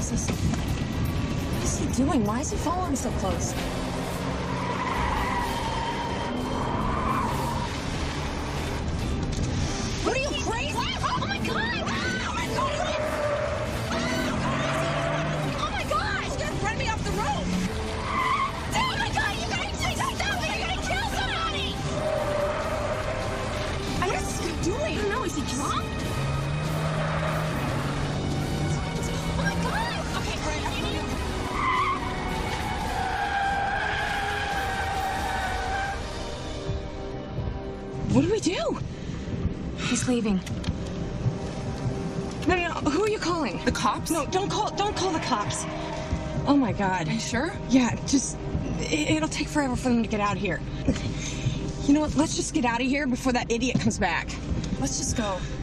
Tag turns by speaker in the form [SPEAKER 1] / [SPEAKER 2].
[SPEAKER 1] is this? What is he doing? Why is he following so close? What are you, crazy? Oh my God! Oh my God! Oh my God! He's gonna run me off the road! Oh my God! You gotta take something! You're gonna kill somebody! What is this guy doing? I don't know. Is he drunk? Oh my God! Okay, Brenda. What do we do? He's leaving. No. Who are you calling?
[SPEAKER 2] The cops?
[SPEAKER 1] No, don't call the cops. Oh my God.
[SPEAKER 2] Are you sure?
[SPEAKER 1] Yeah, it'll take forever for them to get out here. You know what? Let's just get out of here before that idiot comes back.
[SPEAKER 2] Let's just go.